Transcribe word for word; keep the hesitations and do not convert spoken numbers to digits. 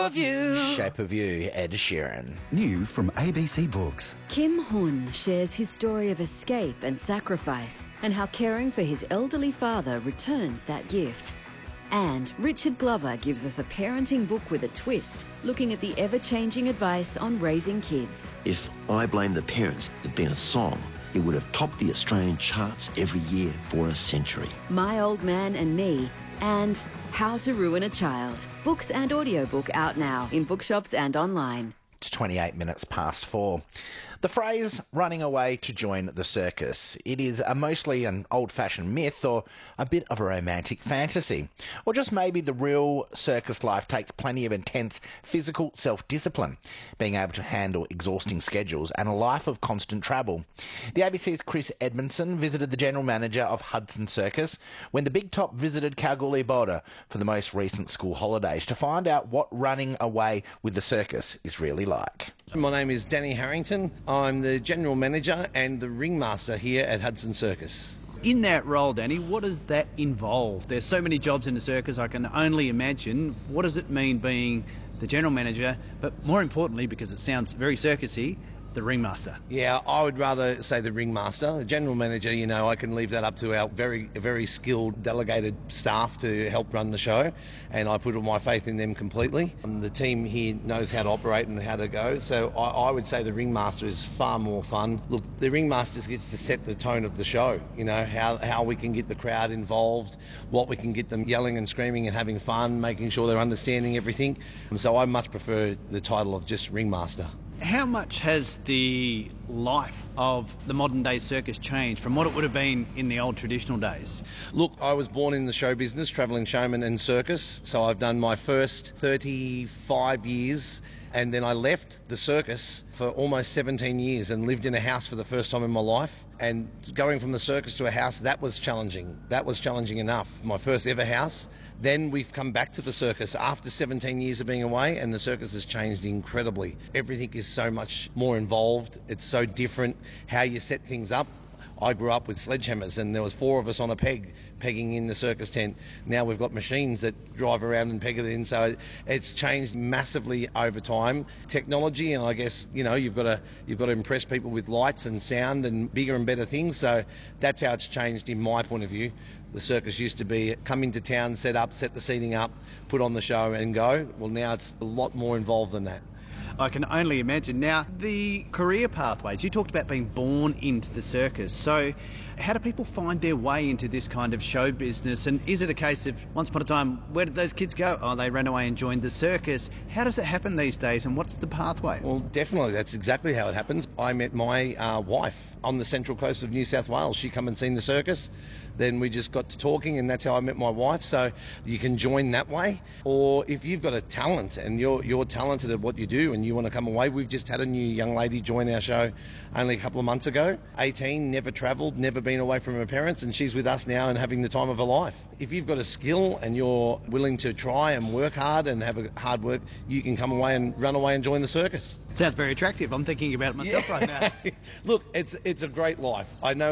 of You. Shape of You, Ed Sheeran. New from A B C Books. Kim Hun shares his story of escape and sacrifice and how caring for his elderly father returns that gift. And Richard Glover gives us a parenting book with a twist, looking at the ever-changing advice on raising kids. If I Blame the Parents had been a song, it would have topped the Australian charts every year for a century. My Old Man and Me, and How to Ruin a Child. Books and audiobook out now in bookshops and online. It's twenty-eight minutes past four. The phrase running away to join the circus. It is a mostly an old-fashioned myth or a bit of a romantic fantasy. Or just maybe the real circus life takes plenty of intense physical self-discipline, being able to handle exhausting schedules and a life of constant travel. The A B C's Chris Edmondson visited the general manager of Hudson Circus when the Big Top visited Kalgoorlie border for the most recent school holidays to find out what running away with the circus is really like. My name is Danny Harrington. I'm the General Manager and the Ringmaster here at Hudson Circus. In that role, Danny, what does that involve? There's so many jobs in the circus, I can only imagine. What does it mean being the General Manager, but more importantly, because it sounds very circusy, the Ringmaster? Yeah, I would rather say the Ringmaster. The General Manager, you know, I can leave that up to our very, very skilled delegated staff to help run the show, and I put all my faith in them completely. Um, the team here knows how to operate and how to go, so I, I would say the Ringmaster is far more fun. Look, the Ringmaster gets to set the tone of the show, you know, how, how we can get the crowd involved, what we can get them yelling and screaming and having fun, making sure they're understanding everything. And so I much prefer the title of just Ringmaster. How much has the life of the modern day circus changed from what it would have been in the old traditional days? Look, I was born in the show business, travelling showman and circus, so I've done my first thirty-five years, and then I left the circus for almost seventeen years and lived in a house for the first time in my life. And going from the circus to a house, that was challenging. That was challenging enough. My first ever house. Then we've come back to the circus after seventeen years of being away, and the circus has changed incredibly. Everything is so much more involved. It's so different how you set things up. I grew up with sledgehammers, and there was four of us on a peg pegging in the circus tent. Now we've got machines that drive around and peg it in, so it's changed massively over time. Technology, and I guess, you know, you've got to you've got to impress people with lights and sound and bigger and better things, so that's how it's changed in my point of view. The circus used to be come into town, set up, set the seating up, put on the show and go. Well, now it's a lot more involved than that. I can only imagine. Now, the career pathways, you talked about being born into the circus. So how do people find their way into this kind of show business? And is it a case of, once upon a time, where did those kids go? Oh, they ran away and joined the circus. How does it happen these days, and what's the pathway? Well, definitely, that's exactly how it happens. I met my uh, wife on the central coast of New South Wales. She come and seen the circus. Then we just got to talking, and that's how I met my wife. So you can join that way. Or if you've got a talent and you're you're talented at what you do and you want to come away, we've just had a new young lady join our show only a couple of months ago. eighteen, never travelled, never been away from her parents, and she's with us now and having the time of her life. If you've got a skill and you're willing to try and work hard and have a hard work, you can come away and run away and join the circus. Sounds very attractive. I'm thinking about it myself Yeah. right now. Look, it's it's a great life. I know